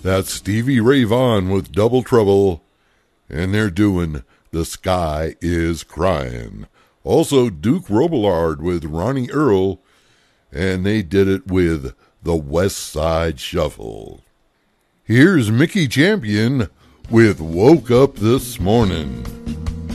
That's Stevie Ray Vaughan with Double Trouble, and they're doing The Sky is Crying. Also, Duke Robillard with Ronnie Earl, and they did it with The West Side Shuffle. Here's Mickey Champion with Woke Up This Morning.